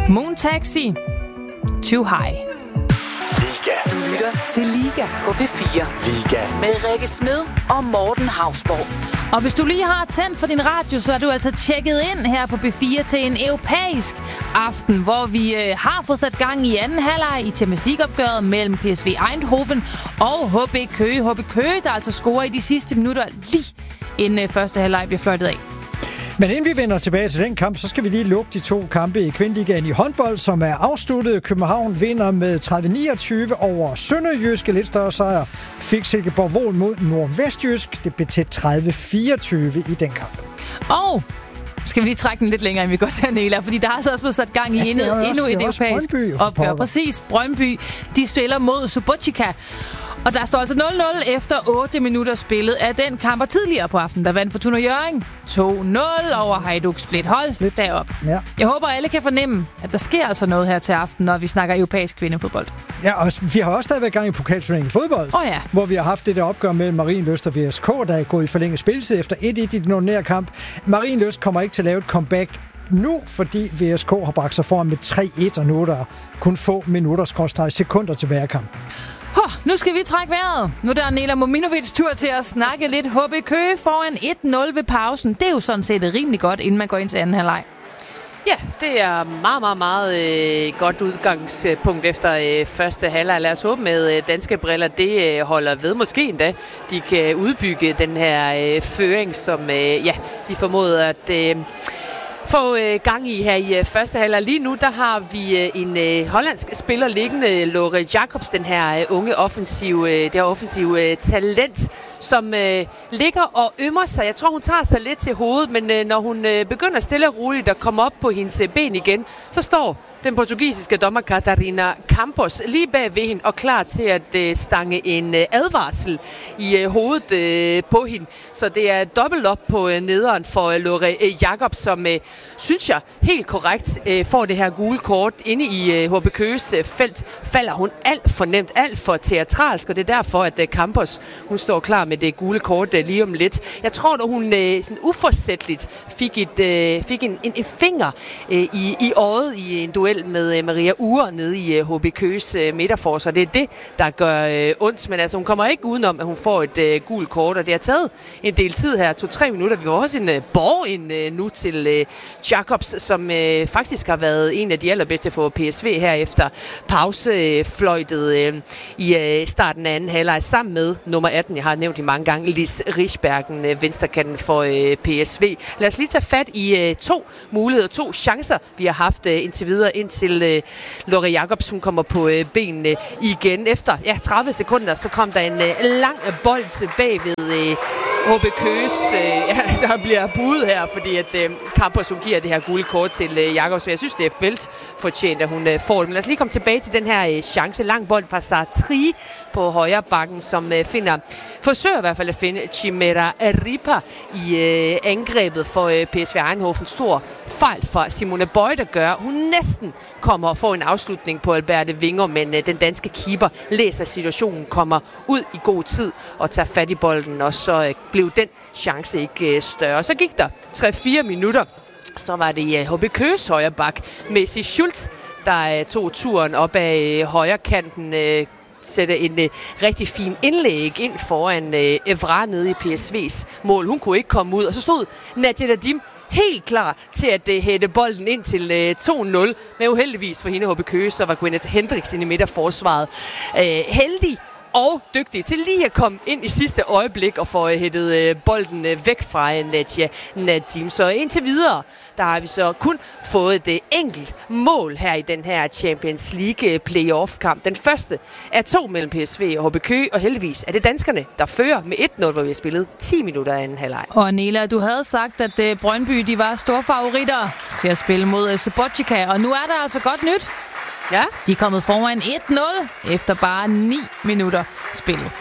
Moon Taxi, Too High. Liga. Du lytter til Liga på P4. Liga. Med Rikke Smed og Morten Hausborg. Og hvis du lige har tændt for din radio, så er du altså tjekket ind her på B4 til en europæisk aften, hvor vi har fået sat gang i anden halvleg i Champions League-opgøret mellem PSV Eindhoven og HB Køge. HB Køge, der altså scorer i de sidste minutter lige inden første halvleg bliver fløjtet af. Men inden vi vender tilbage til den kamp, så skal vi lige lukke de 2 kampe i Kvindeligaen i håndbold, som er afsluttet. København vinder med 30-29 over Sønderjyske. Lidt større sejr fik Silkeborg Vol mod Nordvestjysk. Det blev til 30-24 i den kamp. Og skal vi lige trække den lidt længere, end vi går til, Nela, fordi der har så også blevet sat gang i endnu et europæisk opgør. Præcis, Brøndby, de spiller mod Subotica. Og der står altså 0-0 efter 8 minutter spillet af den kamp. Og tidligere på aftenen, der vandt Fortuna Hjørring 2-0 over Hajduk Split. Hold derop. Ja. Jeg håber, alle kan fornemme, at der sker altså noget her til aften, når vi snakker europæisk kvindefodbold. Ja, og vi har også stadigvæk gang i pokalturneringen i fodbold, hvor vi har haft det der opgør mellem Marienlyst og VSK, der er gået i forlænget spilletid efter 1-1 i den ordinære kamp. Marienlyst kommer ikke til at lave et comeback nu, fordi VSK har bragt sig foran med 3-1, og nu er der kun få minutter/sekunder tilbage af kampen. Nu skal vi trække vejret. Nu er der Nela Mominovic tur til at snakke lidt. HB Køge foran 1-0 ved pausen. Det er jo sådan set rimelig godt, inden man går ind til anden halvleg. Ja, det er meget godt udgangspunkt efter første halvleg. Lad os håbe med danske briller, det holder ved. Måske endda, de kan udbygge den her føring, som de formoder at få gang i her i første halvleg. Lige nu, der har vi en hollandsk spiller liggende, Lore Jacobs, den her unge offensive talent, som ligger og ømmer sig. Jeg tror, hun tager sig lidt til hovedet, men når hun begynder stille og roligt at komme op på hendes ben igen, så står den portugisiske dommer Catarina Campos lige bag ved hende og klar til at stange en advarsel i hovedet på hende. Så det er dobbelt op på nederen for Lore Jacobs, som synes jeg helt korrekt får det her gule kort inde i HB Køges felt. Falder hun alt for nemt, alt for teatralsk, og det er derfor, at Campos hun står klar med det gule kort lige om lidt. Jeg tror, at hun sådan uforsætligt fik en finger i øjet i en duel med Maria Ure nede i HB Køges midterforsvar. Det er det, der gør ondt, men altså hun kommer ikke udenom, at hun får et gult kort, og det har taget en del tid her, 2-3 minutter. Vi har også en borg ind nu til Jacobs, som faktisk har været en af de allerbedste for PSV her efter pausefløjtet i starten af anden halvleg sammen med nummer 18, jeg har nævnt i mange gange, Lis Rigsbergen, venstrekanten for PSV. Lad os lige tage fat i 2 muligheder, 2 chancer, vi har haft indtil videre, indtil Lore Jacobs, hun kommer på benene igen. Efter 30 sekunder, så kom der en lang bold tilbage ved HB Køges. Der bliver buet her, fordi at Campos, hun giver det her gule kort til Jacobs. Jeg synes, det er feltfortjent, at hun får det. Men lad os lige komme tilbage til den her chance. Lang bold fra Sartri på højre bakken, som forsøger i hvert fald at finde Chimera Ripa i angrebet for PSV Eindhoven. Stor fejl fra Simone Bøj, der gør. Hun næsten kommer og får en afslutning på Alberte Winger, men den danske keeper læser situationen, kommer ud i god tid og tager fat i bolden, og så blev den chance ikke større. Så gik der 3-4 minutter, så var det HB Køges højre bak, Messi Schultz, der tog turen op ad højre kanten, sætte en rigtig fin indlæg ind foran Evra nede i PSV's mål. Hun kunne ikke komme ud, og så stod Nadia Nadim helt klar til at hætte bolden ind til 2-0. Men uheldigvis for hende HB Køge, så var Gwyneth Hendriksen i midterforsvaret heldig og dygtig til lige at komme ind i sidste øjeblik og få hættet bolden væk fra Nadia Nadim. Så indtil videre, der har vi så kun fået det enkelt mål her i den her Champions League playoff-kamp. Den første er 2 mellem PSV og HB Køge, og heldigvis er det danskerne, der fører med 1-0, hvor vi har spillet 10 minutter af anden halvleg. Og Nela, du havde sagt, at Brøndby de var store favoritter til at spille mod Subotica, og nu er der altså godt nyt. Ja. De er kommet foran 1-0 efter bare 9 minutter spillet.